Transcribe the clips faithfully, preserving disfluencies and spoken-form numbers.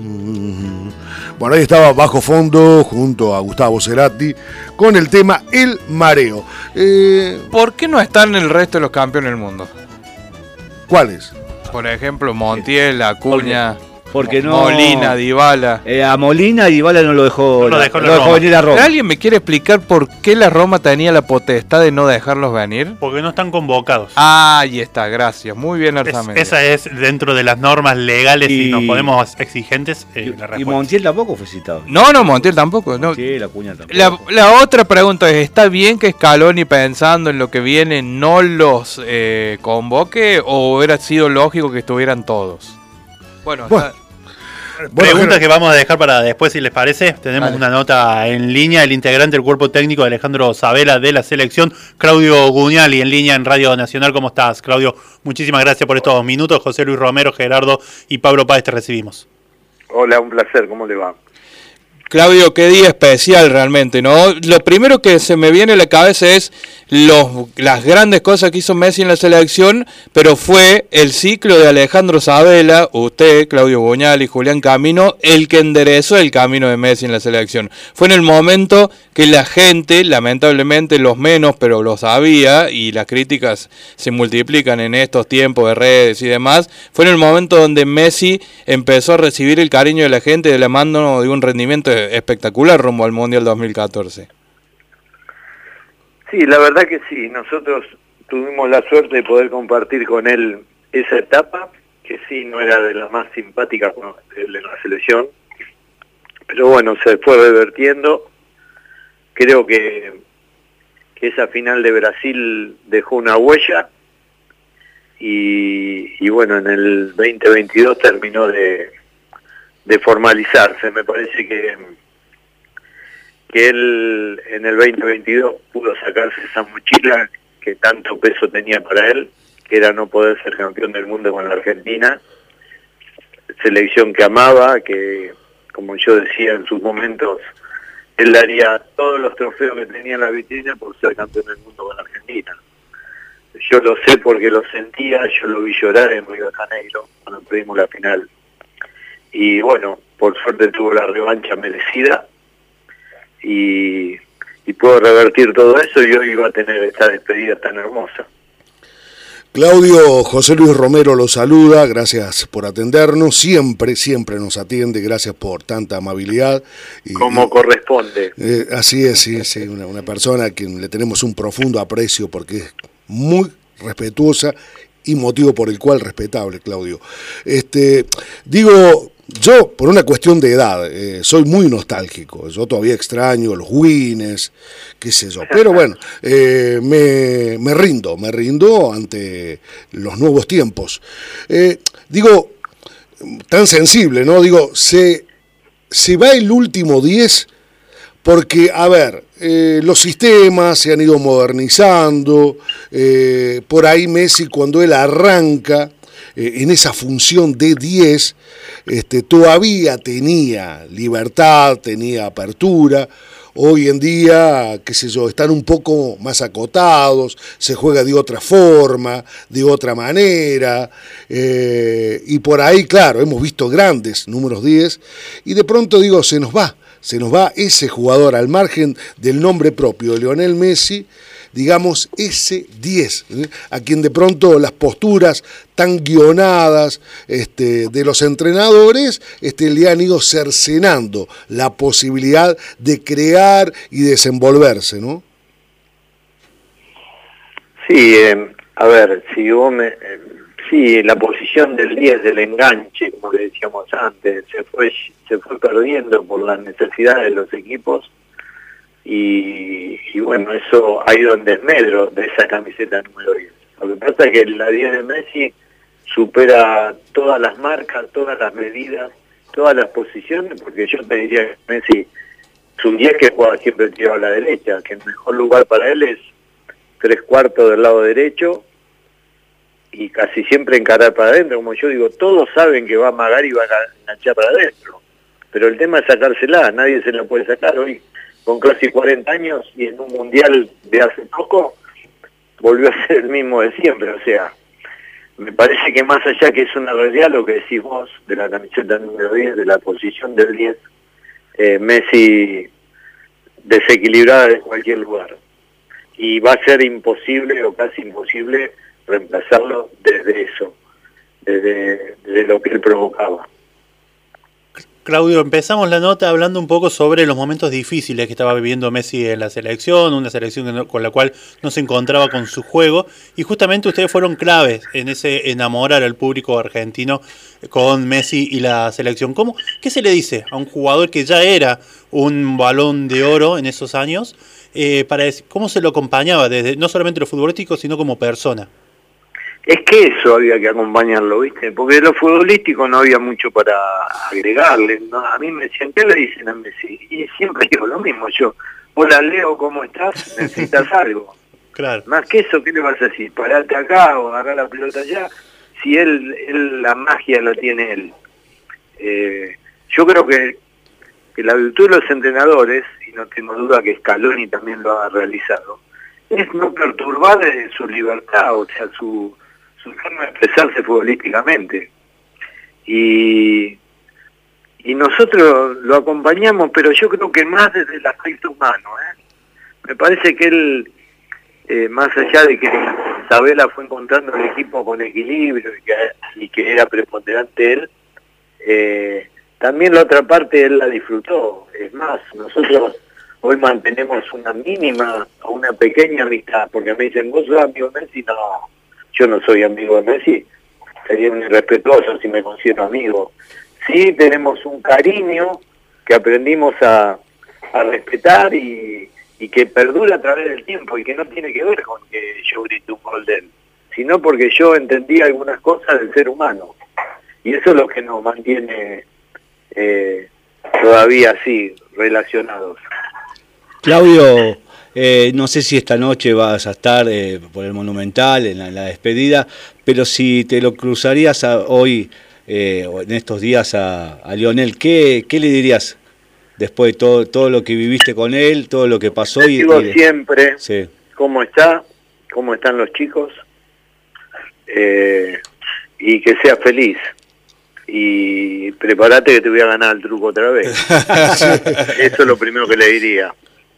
Mm. Bueno, ahí estaba Bajo Fondo junto a Gustavo Cerati con el tema El Mareo. Eh... ¿Por qué no están el resto de los campeones del mundo? ¿Cuáles? Por ejemplo, Montiel, Acuña... Porque no. Molina, Dybala. Eh, a Molina Dybala no lo dejó, no lo dejó, la, lo dejó venir a Roma. ¿Alguien me quiere explicar por qué la Roma tenía la potestad de no dejarlos venir? Porque no están convocados. Ah, ahí está, gracias. Muy bien, Arzamendi. Es, esa es dentro de las normas legales y, y nos ponemos exigentes. Eh, y, la y Montiel tampoco fue citado. No, no, Montiel tampoco. No. Montiel, Acuña tampoco. La, la otra pregunta es: ¿está bien que Scaloni, pensando en lo que viene, no los eh, convoque o hubiera sido lógico que estuvieran todos? Bueno, bueno. Está... Bueno, preguntas que vamos a dejar para después, si les parece. Tenemos vale. una nota en línea. El integrante del cuerpo técnico de Alejandro Sabela de la selección, Claudio Gugnali, en línea en Radio Nacional. ¿Cómo estás, Claudio? Muchísimas gracias por estos minutos. José Luis Romero, Gerardo y Pablo Páez, te recibimos. Hola, un placer. ¿Cómo le va? Claudio, qué día especial realmente, ¿no? Lo primero que se me viene a la cabeza es los, las grandes cosas que hizo Messi en la selección, pero fue el ciclo de Alejandro Sabela, usted, Claudio Gugnali y Julián Camino, el que enderezó el camino de Messi en la selección. Fue en el momento que la gente, lamentablemente los menos, pero lo sabía, y las críticas se multiplican en estos tiempos de redes y demás, fue en el momento donde Messi empezó a recibir el cariño de la gente de la mano de un rendimiento espectacular rumbo al Mundial dos mil catorce. Sí, la verdad que sí, nosotros tuvimos la suerte de poder compartir con él esa etapa, que sí, no era de las más simpáticas de la selección, pero bueno, se fue revertiendo. Creo que, que esa final de Brasil dejó una huella y, y bueno, en el veinte veintidós terminó de, de formalizarse. Me parece que que él en el veinte veintidós pudo sacarse esa mochila que tanto peso tenía para él, que era no poder ser campeón del mundo con la Argentina, selección que amaba, que como yo decía en sus momentos, él daría todos los trofeos que tenía en la vitrina por ser campeón del mundo con la Argentina. Yo lo sé porque lo sentía, yo lo vi llorar en Río de Janeiro cuando perdimos la final. Y bueno, por suerte tuvo la revancha merecida, y, y puedo revertir todo eso y hoy va a tener esta despedida tan hermosa. Claudio, José Luis Romero lo saluda, gracias por atendernos, siempre, siempre nos atiende, gracias por tanta amabilidad. Y, Como y, corresponde. Eh, así es, sí, sí, una, una persona a quien le tenemos un profundo aprecio porque es muy respetuosa y motivo por el cual respetable, Claudio. Este, digo... Yo, por una cuestión de edad, eh, soy muy nostálgico, yo todavía extraño los Wines, qué sé yo, pero bueno, eh, me, me rindo, me rindo ante los nuevos tiempos. Eh, digo, tan sensible, ¿no? Digo, se, se va el último diez porque, a ver, eh, los sistemas se han ido modernizando, eh, por ahí Messi cuando él arranca, Eh, en esa función de diez, este, todavía tenía libertad, tenía apertura. Hoy en día, qué sé yo, están un poco más acotados, se juega de otra forma, de otra manera, eh, y por ahí, claro, hemos visto grandes números diez, y de pronto digo, se nos va, se nos va ese jugador al margen del nombre propio de Lionel Messi, digamos, ese diez, ¿eh? A quien de pronto las posturas tan guionadas este, de los entrenadores este, le han ido cercenando la posibilidad de crear y desenvolverse, ¿no? Sí, eh, a ver, si vos me... Eh, sí, la posición del diez, del enganche, como le decíamos antes, se fue, se fue perdiendo por las necesidades de los equipos. Y, y bueno, eso ha ido en desmedro de esa camiseta número diez. Lo que pasa es que la diez de Messi supera todas las marcas, todas las medidas, todas las posiciones, porque yo te diría que Messi es un diez que juega siempre tirado a la derecha, que el mejor lugar para él es tres cuartos del lado derecho y casi siempre encarar para adentro. Como yo digo, todos saben que va a amagar y va a enganchar para adentro, pero el tema es sacársela, nadie se la puede sacar hoy. Con casi cuarenta años y en un mundial de hace poco, volvió a ser el mismo de siempre. O sea, me parece que más allá que es una realidad lo que decís vos de la camiseta número diez, de la posición del diez, eh, Messi desequilibrada de cualquier lugar. Y va a ser imposible o casi imposible reemplazarlo desde eso, desde, desde lo que él provocaba. Claudio, empezamos la nota hablando un poco sobre los momentos difíciles que estaba viviendo Messi en la selección, una selección que no, con la cual no se encontraba con su juego, y justamente ustedes fueron claves en ese enamorar al público argentino con Messi y la selección. ¿Cómo, ¿Qué se le dice a un jugador que ya era un Balón de Oro en esos años, eh, para decir, cómo se lo acompañaba, desde no solamente lo futbolístico, sino como persona? Es que eso había que acompañarlo, ¿viste? Porque de lo futbolístico no había mucho para agregarle, ¿no? A mí me decían, ¿qué le dicen a Messi? Y siempre digo lo mismo yo. Hola, Leo, ¿cómo estás? ¿Necesitas algo? Claro. Más que eso, ¿qué le vas a decir? Parate acá o agarrar la pelota allá. Si él, él la magia la tiene él. Eh, yo creo que, que la virtud de los entrenadores, y no tengo duda que Scaloni también lo ha realizado, es no perturbar su libertad, o sea, su... su forma de expresarse futbolísticamente. Y, y nosotros lo acompañamos, pero yo creo que más desde el aspecto humano. ¿eh? Me parece que él, eh, más allá de que Sabela fue encontrando el equipo con equilibrio y que, y que era preponderante él, eh, también la otra parte él la disfrutó. Es más, nosotros hoy mantenemos una mínima o una pequeña amistad, porque me dicen, ¿vos sos amigo de Messi? No. Yo no soy amigo de Messi, sería un irrespetuoso si me considero amigo. Sí tenemos un cariño que aprendimos a, a respetar y, y que perdura a través del tiempo y que no tiene que ver con que yo grite un gol de él, sino porque yo entendí algunas cosas del ser humano. Y eso es lo que nos mantiene eh, todavía así, relacionados. Claudio, Eh, no sé si esta noche vas a estar eh, por el Monumental, en la, en la despedida, pero si te lo cruzarías a, hoy, eh, en estos días, a, a Lionel, ¿qué, ¿qué le dirías después de todo, todo lo que viviste con él, todo lo que pasó? Y, digo y, siempre sí. cómo está, cómo están los chicos, eh, y que sea feliz. Y prepárate que te voy a ganar el truco otra vez. Eso es lo primero que le diría.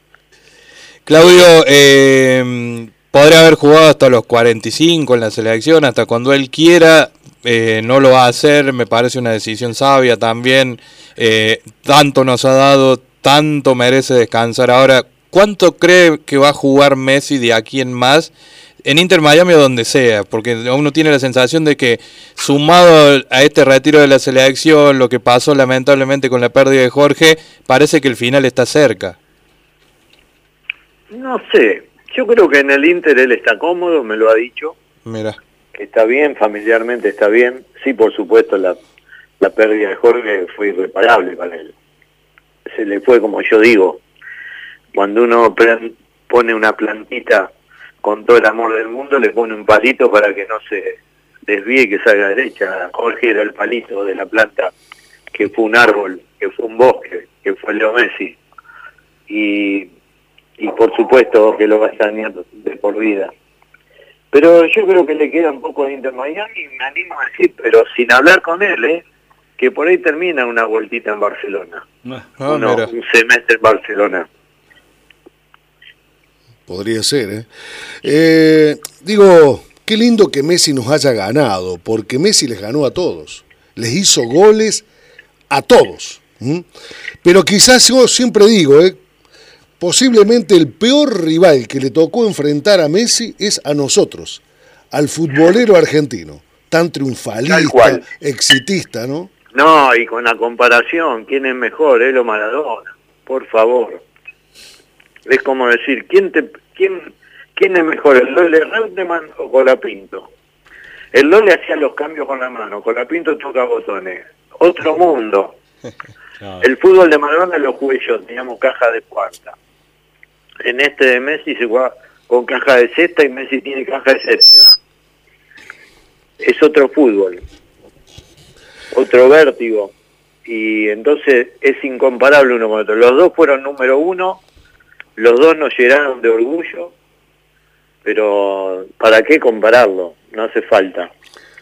Claudio, eh, podría haber jugado hasta los cuarenta y cinco en la selección, hasta cuando él quiera, eh, no lo va a hacer, me parece una decisión sabia también, eh, tanto nos ha dado, tanto merece descansar. Ahora, ¿cuánto cree que va a jugar Messi de aquí en más, en Inter Miami o donde sea? Porque uno tiene la sensación de que, sumado a este retiro de la selección, lo que pasó lamentablemente con la pérdida de Jorge, parece que el final está cerca. No sé, yo creo que en el Inter él está cómodo, me lo ha dicho. Mira. Que está bien, familiarmente está bien. Sí, por supuesto, la, la pérdida de Jorge fue irreparable para él. Se le fue, como yo digo, cuando uno plan, pone una plantita con todo el amor del mundo, le pone un palito para que no se desvíe y que salga derecha. Jorge era el palito de la planta, que fue un árbol, que fue un bosque, que fue Leo Messi. Y... y por supuesto que lo va a extrañar de por vida. Pero yo creo que le queda un poco de Inter Miami, me animo a decir, pero sin hablar con él, ¿eh? que por ahí termina una vueltita en Barcelona. Ah, Uno, un semestre en Barcelona. Podría ser, ¿eh? ¿eh? Digo, qué lindo que Messi nos haya ganado, porque Messi les ganó a todos. Les hizo goles a todos. ¿Mm? Pero quizás yo siempre digo, ¿eh? posiblemente el peor rival que le tocó enfrentar a Messi es a nosotros, al futbolero argentino, tan triunfalista, exitista, ¿no? No, y con la comparación, ¿quién es mejor? Él o Maradona, por favor. Es como decir, ¿quién te, quién, quién es mejor, el Lole Reutemann o Colapinto? El Lole hacía los cambios con la mano, Colapinto toca botones. Otro mundo. El fútbol de Maradona lo jugué yo, teníamos caja de cuarta. En este de Messi se juega con caja de sexta y Messi tiene caja de séptima. Es otro fútbol, otro vértigo, y entonces es incomparable uno con otro. Los dos fueron número uno, los dos nos llenaron de orgullo, pero ¿para qué compararlo? No hace falta.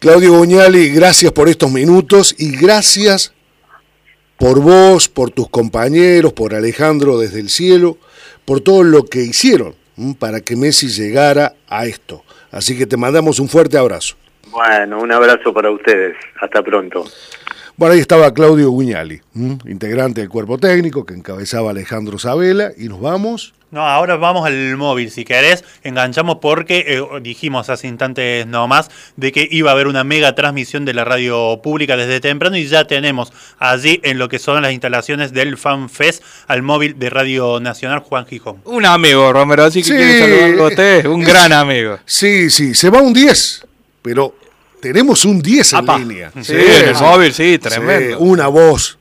Claudio Gugnali, gracias por estos minutos y gracias por vos, por tus compañeros, por Alejandro desde el cielo, por todo lo que hicieron ¿m? para que Messi llegara a esto. Así que te mandamos un fuerte abrazo. Bueno, un abrazo para ustedes. Hasta pronto. Bueno, ahí estaba Claudio Gugnali, ¿m? integrante del cuerpo técnico que encabezaba Alejandro Sabela, y nos vamos... No, ahora vamos al móvil, si querés, enganchamos porque eh, dijimos hace instantes nomás de que iba a haber una mega transmisión de la radio pública desde temprano y ya tenemos allí en lo que son las instalaciones del FanFest al móvil de Radio Nacional, Juan Gijón. Un amigo, Romero, así que Sí, quiere saludarlo a usted, un es, gran amigo. Sí, sí, se va un diez, pero tenemos un diez en Apa. línea. Sí, en el móvil, sí, tremendo. Sí, una voz,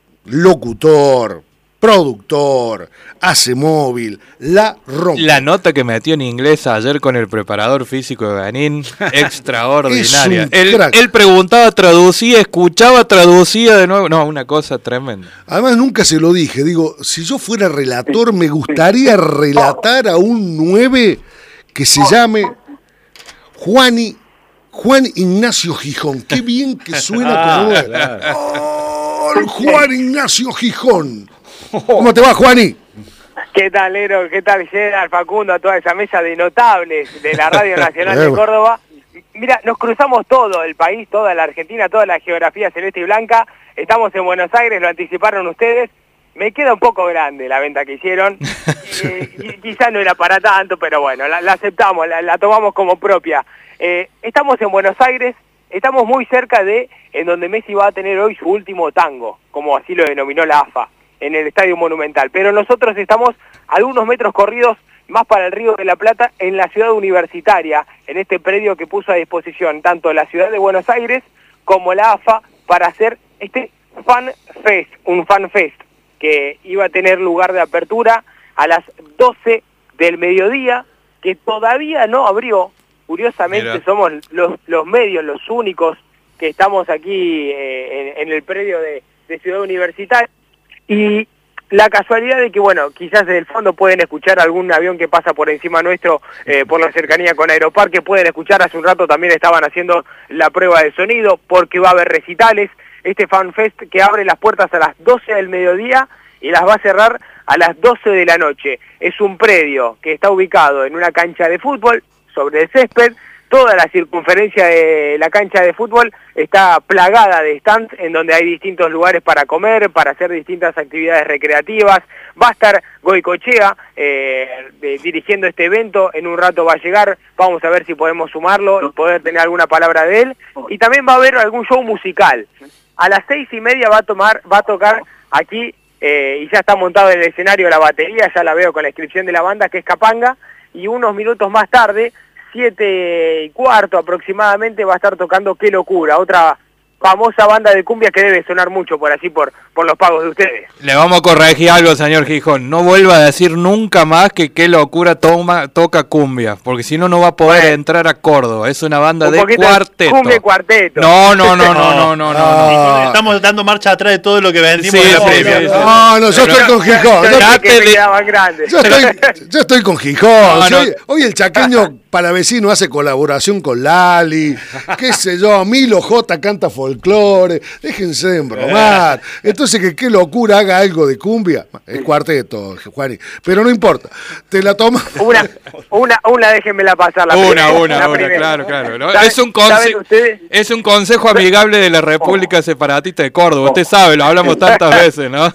locutor, productor, hace móvil, la rompe. La nota que metió en inglés ayer con el preparador físico de Benín, extraordinaria. Es un Él, crack. él preguntaba, traducía, escuchaba, traducía de nuevo. No, una cosa tremenda. Además nunca se lo dije, digo, si yo fuera relator me gustaría relatar a un nueve que se llame Juani, Juan Ignacio Gijón. Qué bien que suena como nueve. Claro. ¡Oh, el Juan Ignacio Gijón! ¿Cómo te va, Juani? ¿Qué tal, Ero? ¿Qué tal, Gerard, Facundo, a toda esa mesa de notables de la Radio Nacional de Bueno. Córdoba? Mira, nos cruzamos todo el país, toda la Argentina, toda la geografía celeste y blanca. Estamos en Buenos Aires, lo anticiparon ustedes. Me queda un poco grande la venta que hicieron. Eh, quizás no era para tanto, pero bueno, la, la aceptamos, la, la tomamos como propia. Eh, estamos en Buenos Aires, estamos muy cerca de en donde Messi va a tener hoy su último tango, como así lo denominó la A F A, en el Estadio Monumental. Pero nosotros estamos a algunos metros corridos más para el Río de la Plata, en la ciudad universitaria, en este predio que puso a disposición tanto la ciudad de Buenos Aires como la A F A para hacer este Fan Fest, un Fan Fest que iba a tener lugar de apertura a las doce del mediodía, que todavía no abrió. Curiosamente, Mira. somos los, los medios, los únicos que estamos aquí eh, en, en el predio de, de Ciudad Universitaria. Y la casualidad de que, bueno, quizás desde el fondo pueden escuchar algún avión que pasa por encima nuestro, eh, por la cercanía con Aeroparque, pueden escuchar, hace un rato también estaban haciendo la prueba de sonido, porque va a haber recitales, este FanFest que abre las puertas a las doce del mediodía y las va a cerrar a las doce de la noche. Es un predio que está ubicado en una cancha de fútbol, sobre el césped. Toda la circunferencia de la cancha de fútbol está plagada de stands en donde hay distintos lugares para comer, para hacer distintas actividades recreativas. Va a estar Goicoechea eh, de, dirigiendo este evento, en un rato va a llegar, vamos a ver si podemos sumarlo y poder tener alguna palabra de él. Y también va a haber algún show musical. A las seis y media va a, tomar, va a tocar aquí, eh, y ya está montado en el escenario la batería, ya la veo con la inscripción de la banda, que es Capanga, y unos minutos más tarde, siete y cuarto aproximadamente, va a estar tocando Qué Locura, otra famosa banda de cumbia que debe sonar mucho por así, por, por los pagos de ustedes. Le vamos a corregir algo, señor Gijón. No vuelva a decir nunca más que Qué Locura toma, toca cumbia, porque si no, no va a poder bueno. entrar a Córdoba. Es una banda un de cuarteto. Cumbia y cuarteto. No, no, no, no, no, no, no. Ah. no. Estamos dando marcha atrás de todo lo que vendimos. Sí, de la sí, previa. sí, sí. No, no, yo estoy con Gijón. Yo, Yo, que de- me quedaban grandes. yo estoy, yo estoy con Gijón. No, Si no. Hoy, hoy el chaqueño palavecino hace colaboración con Lali, qué sé yo, Milo J canta folclore, déjense de embromar. Entonces que Qué Locura haga algo de cumbia, es cuarteto, Juani, pero no importa, te la toma. Una, una, una, déjenmela pasar la Una, primera, una, la una, primera. claro, claro. ¿no? ¿Saben- Es un saben conse- ustedes? es un consejo amigable de la República Separatista de Córdoba. Usted sabe, lo hablamos tantas veces, ¿no?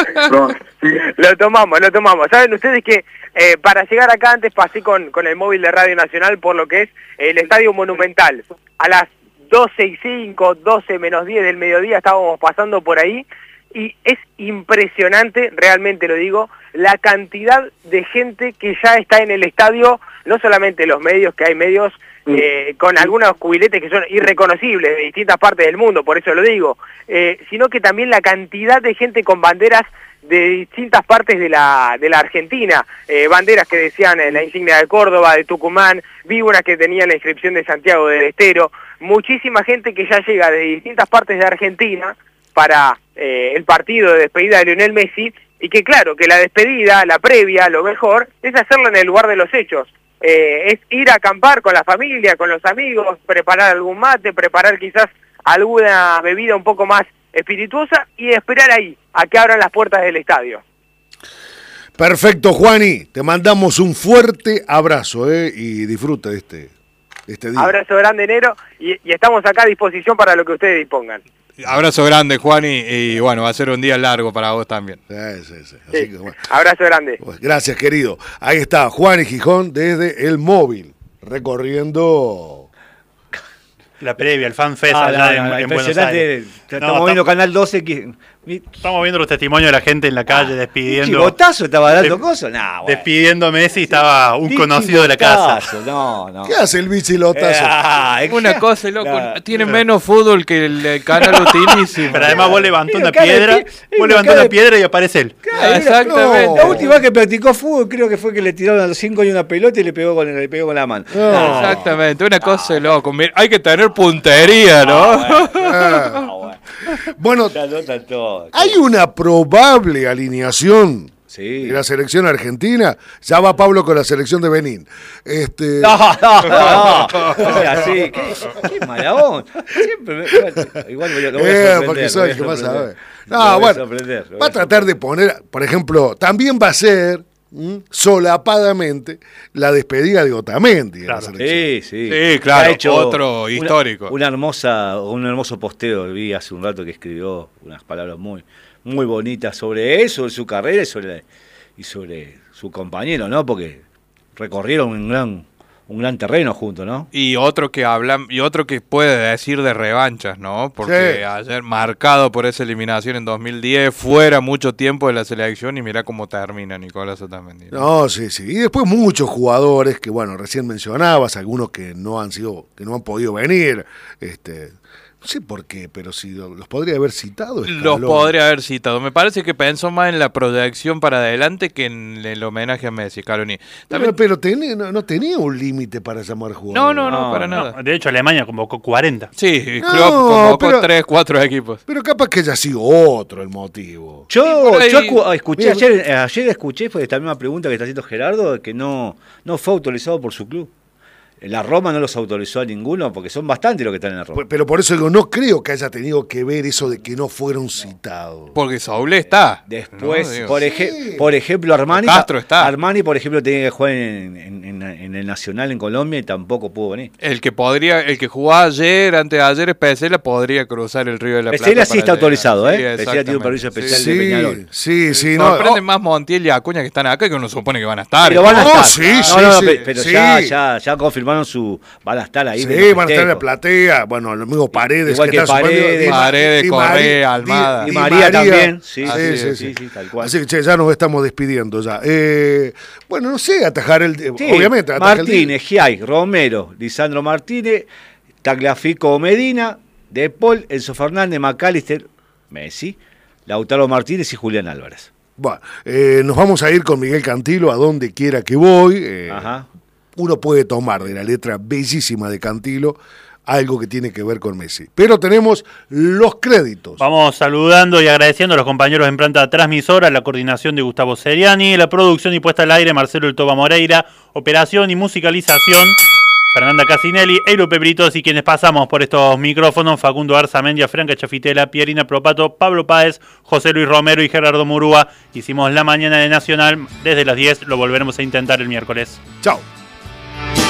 Lo tomamos, lo tomamos. Saben ustedes que eh, para llegar acá antes pasé con, con el móvil de Radio Nacional por lo que es el Estadio Monumental. A las doce y cinco, doce menos diez del mediodía estábamos pasando por ahí y es impresionante, realmente lo digo, la cantidad de gente que ya está en el estadio, no solamente los medios, que hay medios eh, con algunos cubiletes que son irreconocibles de distintas partes del mundo, por eso lo digo, eh, sino que también la cantidad de gente con banderas de distintas partes de la de la Argentina, eh, banderas que decían eh, la insignia de Córdoba, de Tucumán, vi unas que tenían la inscripción de Santiago del Estero, muchísima gente que ya llega de distintas partes de Argentina para eh, el partido de despedida de Lionel Messi, y que claro, que la despedida, la previa, lo mejor, es hacerlo en el lugar de los hechos, eh, es ir a acampar con la familia, con los amigos, preparar algún mate, preparar quizás alguna bebida un poco más espirituosa y esperar ahí a que abran las puertas del estadio. Perfecto, Juani, te mandamos un fuerte abrazo, ¿eh? Y disfruta de este, este día. Abrazo grande, Nero, y, y estamos acá a disposición para lo que ustedes dispongan. Abrazo grande, Juani, y bueno, va a ser un día largo para vos también. Sí, sí, sí. Así Sí. que, bueno. Abrazo grande. Gracias, querido. Ahí está, Juani Gijón desde el móvil, recorriendo... La previa, el fan fest Ah, allá no, en, no, no, en Buenos impresionante. Aires. Estamos No, viendo tam- Canal doce. Que, Estamos viendo los testimonios de la gente en la calle despidiendo. ¿Chivotazo estaba dando de- cosas? Nah, bueno. Despidiendo a Messi, estaba un Ni conocido de la casa. chivotazo, No, no. ¿Qué hace el bichilotazo? Eh, ah, Una ¿qué? cosa, loco, Nah. tiene menos fútbol que el, el canal utilísimo. Pero además vos levantó Mira, una cara de piedra, pi- vos mira, levantó cara una de- piedra y aparece él. Ah, Exactamente. no. La última vez que practicó fútbol creo que fue que le tiraron a los cinco y una pelota y le pegó con, le pegó con la mano. No. Exactamente, una cosa de loco. Mira, hay que tener puntería, ¿no? Ah. Ah, bueno. Bueno, Ya no tanto. hay una probable alineación Sí. de la selección argentina. Ya va Pablo con la selección de Benín. Este, No, no, no. O sea, sí. Qué, qué mala onda. Siempre me, bueno, igual voy a, lo voy a eh, sorprender, porque lo soy voy el a que más sorprender. sabe. Lo No, voy a bueno, sorprender, lo voy va a tratar de poner, por ejemplo, también va a ser ¿m? solapadamente la despedida de Otamendi en la Claro. selección. Sí, sí. Sí, claro, Ha hecho otro una- histórico. Una hermosa, un hermoso posteo vi hace un rato que escribió unas palabras muy, muy bonitas sobre eso, sobre su carrera y sobre, y sobre su compañero, ¿no? Porque recorrieron un gran, un gran terreno juntos, ¿no? Y otro que hablan, y otro que puede decir de revanchas, ¿no? Porque Sí. ayer marcado por esa eliminación en dos mil diez, fuera mucho tiempo de la selección y mira cómo termina Nicolás Otamendi. No, sí, sí. Y después muchos jugadores que, bueno, recién mencionabas, algunos que no han sido, que no han podido venir, este, no sé por qué, pero si lo- los podría haber citado. Los Scaloni. podría haber citado. Me parece que pensó más en la proyección para adelante que en el homenaje a Messi, Scaloni. Pero, pero tenía- no, no tenía un límite para llamar jugadores. No, no, no, No, para no. nada. De hecho, Alemania convocó cuarenta. Sí, No, Klopp convocó pero- tres, cuatro equipos. Pero capaz que haya sido otro el motivo. Yo, por ahí- yo escu- escuché Bien. ayer, eh, ayer escuché, fue esta misma pregunta que está haciendo Gerardo, que no, no fue autorizado por su club. La Roma no los autorizó a ninguno, porque son bastantes los que están en la Roma. Pues, Pero por eso digo, no creo que haya tenido que ver eso de que no fueron citados. Porque Saúl está. Después, ¿no? Digo, por, eje- Sí. por ejemplo, Armani, Castro está. Armani, por ejemplo, tenía que jugar en, en- en- en el Nacional en Colombia y tampoco pudo venir. El que podría, el que jugó ayer, antes de ayer, es Pesela, podría cruzar el río de la Plata. Pesela sí para está llegar. autorizado, ¿eh? Sí, Pesela tiene un exactamente. permiso especial Sí, de Sí, Peñarol. sí, sí. No, Sorprende oh, más Montiel y Acuña que están acá que uno supone que van a estar. Pero van a No, estar. sí, no, sí, no, no, sí, pe- pero sí. ya, ya, ya confirmaron su. Van a estar ahí. sí, en los van a estar en la festejos. platea. Bueno, los mismos Paredes. Igual que está suspendido, Paredes, Di Ma- Paredes, Di Correa, María- Almada. Di- Y Di María también. Sí, Sí, sí, sí, sí, sí. sí, tal cual. Así que che, ya nos estamos despidiendo ya. Eh, bueno, no sé, atajar el... Sí, obviamente, atajar el- Martínez, Giai, Romero, Lisandro Martínez, Tagliafico Medina, De Paul, Enzo Fernández, McAllister, Messi, Lautaro Martínez y Julián Álvarez. Bueno, eh, nos vamos a ir con Miguel Cantilo a donde quiera que voy. eh, Ajá. Uno puede tomar de la letra bellísima de Cantilo algo que tiene que ver con Messi. Pero tenemos los créditos. Vamos saludando y agradeciendo a los compañeros en planta transmisora, la coordinación de Gustavo Seriani, la producción y puesta al aire Marcelo El Toba Moreira, operación y musicalización Fernanda Casinelli, Eiro Pebritos y quienes pasamos por estos micrófonos, Facundo Arzamendia, Franca Chafitela, Pierina Propato, Pablo Páez, José Luis Romero y Gerardo Murúa. Hicimos la mañana de Nacional desde las diez, lo volveremos a intentar el miércoles. Chao.